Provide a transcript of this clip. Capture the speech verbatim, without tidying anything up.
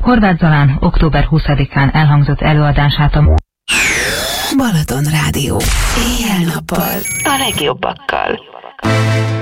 Horváth Zalán október huszadikán elhangzott előadását a Balaton Rádió. Éjjel-nappal. A legjobbakkal.